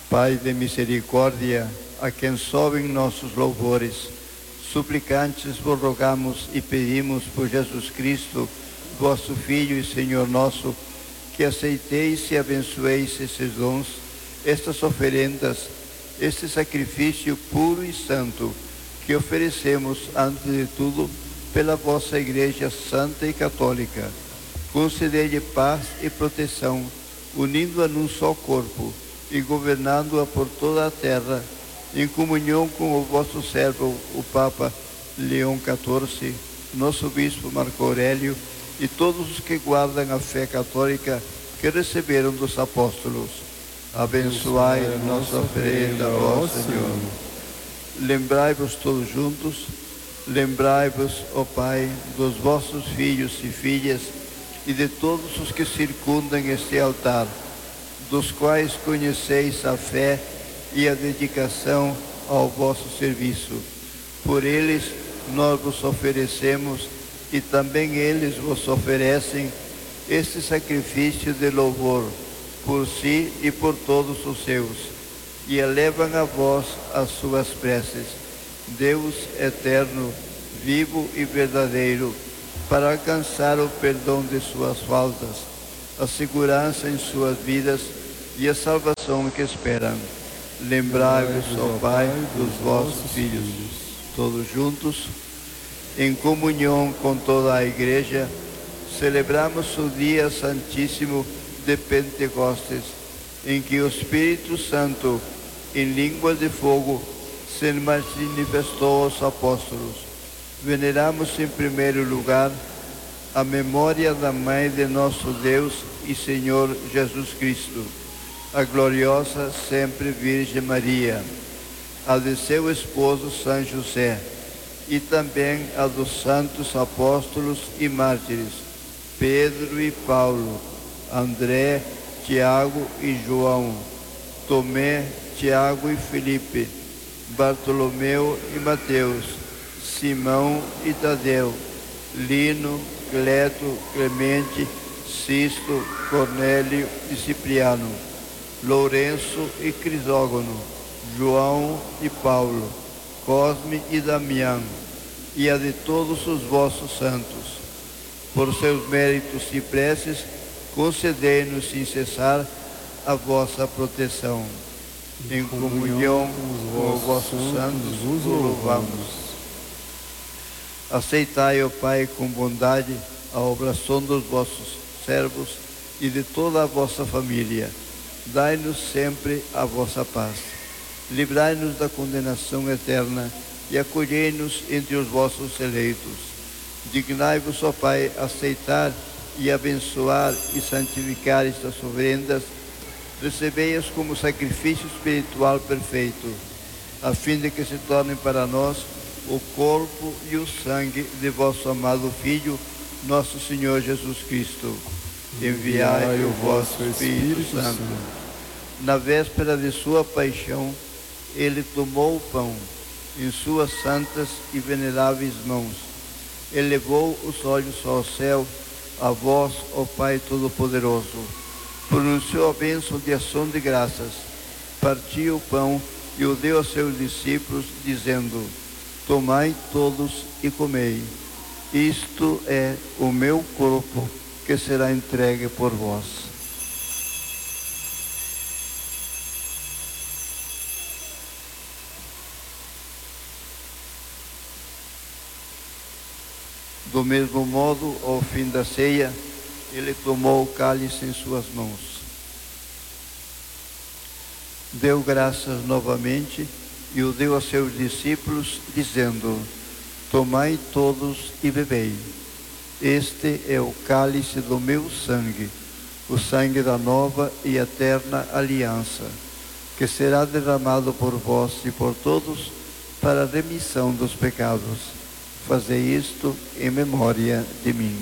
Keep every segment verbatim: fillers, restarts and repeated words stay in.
Pai de misericórdia, a quem sobem nossos louvores, suplicantes vos rogamos e pedimos por Jesus Cristo, vosso Filho e Senhor nosso, que aceiteis e abençoeis esses dons, estas oferendas, este sacrifício puro e santo, que oferecemos, antes de tudo, pela vossa Igreja Santa e Católica. Concedei-lhe paz e proteção, unindo-a num só corpo e governando-a por toda a terra, em comunhão com o vosso servo, o Papa Leão quatorze, nosso Bispo Marco Aurélio e todos os que guardam a fé católica que receberam dos apóstolos. Abençoai a nossa oferenda, ó Senhor. Lembrai-vos todos juntos, lembrai-vos, ó Pai, dos vossos filhos e filhas e de todos os que circundam este altar, dos quais conheceis a fé e a dedicação ao vosso serviço. Por eles nós vos oferecemos e também eles vos oferecem este sacrifício de louvor por si e por todos os seus, e elevam a vós as suas preces. Deus eterno, vivo e verdadeiro, para alcançar o perdão de suas faltas, a segurança em suas vidas e a salvação que esperam. Lembrai-vos, ó Pai, dos vossos filhos, todos juntos, em comunhão com toda a Igreja, celebramos o dia santíssimo de Pentecostes, em que o Espírito Santo, em língua de fogo, se manifestou aos apóstolos. Veneramos em primeiro lugar a memória da Mãe de nosso Deus e Senhor Jesus Cristo, a gloriosa sempre Virgem Maria, a de seu esposo São José, e também a dos santos apóstolos e mártires, Pedro e Paulo, André, Tiago e João, Tomé, Tiago e Filipe, Bartolomeu e Mateus, Simão e Tadeu, Lino, Cleto, Clemente, Sisto, Cornélio e Cipriano, Lourenço e Crisógono, João e Paulo, Cosme e Damião, e a de todos os vossos santos. Por seus méritos e preces, concedei-nos sem cessar a vossa proteção. Em comunhão com os vossos santos, vos louvamos. Aceitai, ó Pai, com bondade a oblação dos vossos servos e de toda a vossa família. Dai-nos sempre a vossa paz. Livrai-nos da condenação eterna e acolhei-nos entre os vossos eleitos. Dignai-vos, ó Pai, aceitar e abençoar e santificar estas oferendas. Recebei-as como sacrifício espiritual perfeito, a fim de que se tornem para nós o corpo e o sangue de vosso amado Filho, nosso Senhor Jesus Cristo. Enviai o vosso Espírito Santo. Na véspera de sua paixão, ele tomou o pão em suas santas e veneráveis mãos, elevou os olhos ao céu, a vós, ó Pai Todo-Poderoso, pronunciou a bênção de ação de graças, partiu o pão e o deu aos seus discípulos, dizendo: tomai todos e comei. Isto é o meu corpo, que será entregue por vós. Do mesmo modo, ao fim da ceia, ele tomou o cálice em suas mãos. Deu graças novamente e o deu a seus discípulos, dizendo: tomai todos e bebei. Este é o cálice do meu sangue, o sangue da nova e eterna aliança, que será derramado por vós e por todos para a remissão dos pecados. Fazei isto em memória de mim.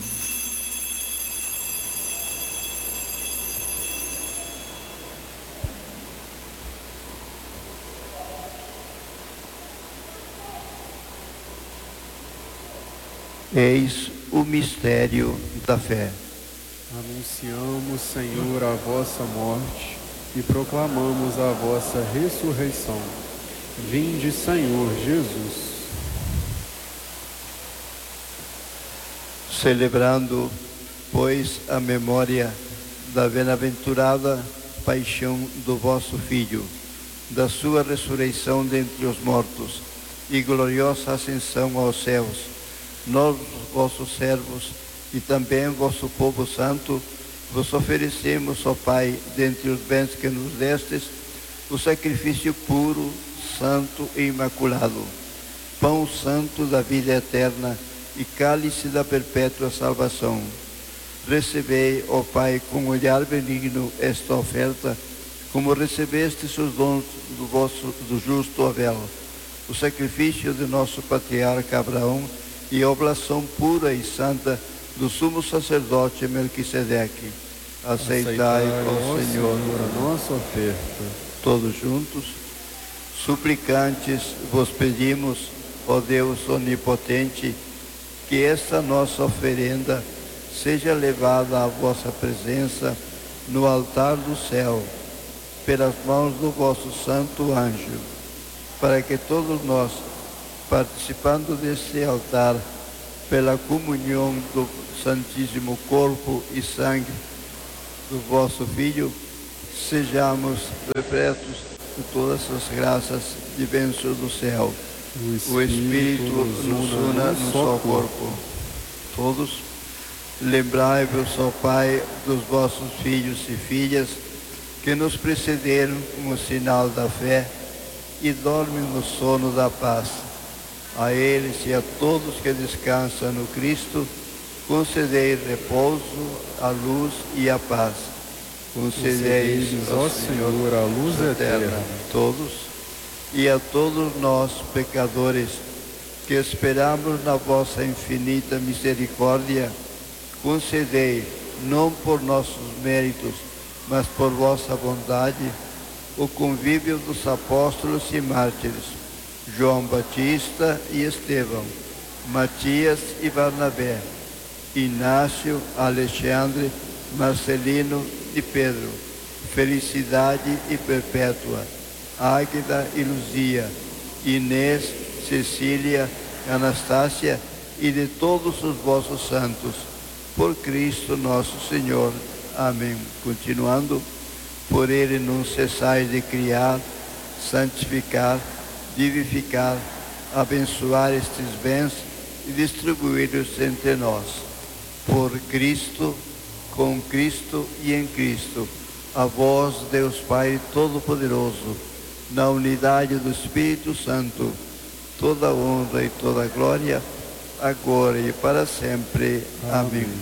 Eis o mistério da fé. Anunciamos, Senhor, a vossa morte e proclamamos a vossa ressurreição. Vinde, Senhor Jesus. Celebrando, pois, a memória da bem-aventurada paixão do vosso Filho, da sua ressurreição dentre os mortos e gloriosa ascensão aos céus, nós, vossos servos, e também vosso povo santo, vos oferecemos, ó Pai, dentre os bens que nos destes, o sacrifício puro, santo e imaculado, pão santo da vida eterna e cálice da perpétua salvação. Recebei, ó Pai, com olhar benigno esta oferta, como recebestes os dons do vosso do justo Abel, o sacrifício de nosso patriarca Abraão e a oblação pura e santa do sumo sacerdote Melquisedeque. Aceitai, ó Senhor, a nossa oferta. Todos juntos, suplicantes, vos pedimos, ó Deus onipotente, que esta nossa oferenda seja levada à vossa presença no altar do céu, pelas mãos do vosso santo anjo, para que todos nós, participando deste altar, pela comunhão do Santíssimo Corpo e Sangue do vosso Filho, sejamos repletos de todas as graças e bênçãos do céu. O Espírito, o Espírito nos una num só corpo. Todos, lembrai-vos, ó Pai, dos vossos filhos e filhas, que nos precederam como sinal da fé e dormem no sono da paz. A eles e a todos que descansam no Cristo, concedei repouso, a luz e a paz. Concedei, ó Senhor, a luz eterna. Todos, e a todos nós, pecadores, que esperamos na vossa infinita misericórdia, concedei, não por nossos méritos, mas por vossa bondade, o convívio dos apóstolos e mártires, João Batista e Estevão, Matias e Barnabé, Inácio, Alexandre, Marcelino e Pedro, Felicidade e Perpétua, Águida e Luzia, Inês, Cecília, Anastácia e de todos os vossos santos, por Cristo nosso Senhor. Amém. Continuando, por Ele não cessais de criar, santificar, vivificar, abençoar estes bens e distribuí-los entre nós. Por Cristo, com Cristo e em Cristo, a vós, Deus Pai Todo-Poderoso, na unidade do Espírito Santo, toda honra e toda glória, agora e para sempre. Amém. Amém.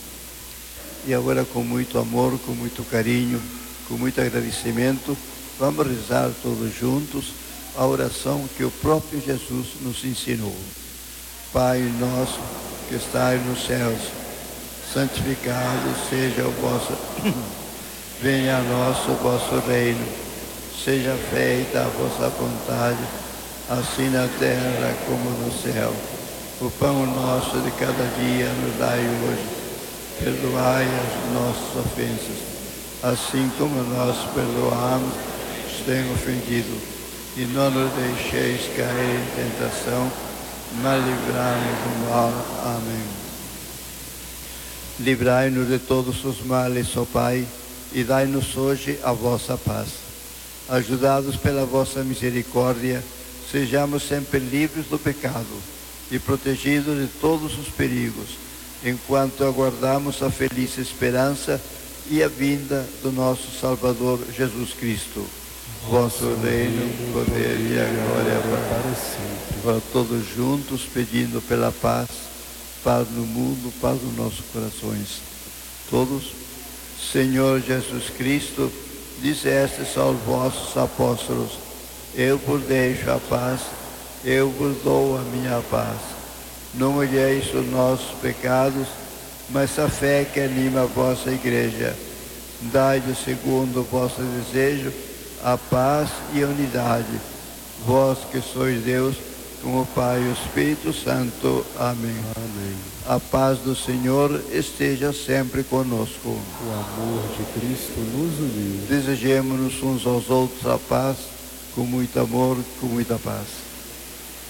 E agora, com muito amor, com muito carinho, com muito agradecimento, vamos rezar todos juntos a oração que o próprio Jesus nos ensinou. Pai nosso que estais nos céus, santificado seja o vosso... Venha a nós o vosso reino, seja feita a vossa vontade, assim na terra como no céu. O pão nosso de cada dia nos dai hoje. Perdoai as nossas ofensas, assim como nós perdoamos os que têm ofendido. E não nos deixeis cair em tentação, mas livrai-nos do mal. Amém. Livrai-nos de todos os males, ó Pai, e dai-nos hoje a vossa paz. Ajudados pela vossa misericórdia, sejamos sempre livres do pecado e protegidos de todos os perigos, enquanto aguardamos a feliz esperança e a vinda do nosso Salvador Jesus Cristo. Vosso reino, poder e a glória para sempre. Para todos juntos, pedindo pela paz, paz no mundo, paz nos nossos corações. Todos, Senhor Jesus Cristo, dissestes aos vossos apóstolos: eu vos deixo a paz, eu vos dou a minha paz. Não olheis os nossos pecados, mas a fé que anima a vossa igreja. Dai-lhe, segundo o vosso desejo, a paz e a unidade. Vós que sois Deus, com o Pai e o Espírito Santo. Amém. Amém. A paz do Senhor esteja sempre conosco. O amor de Cristo nos uniu. Desejemos uns aos outros a paz, com muito amor, com muita paz.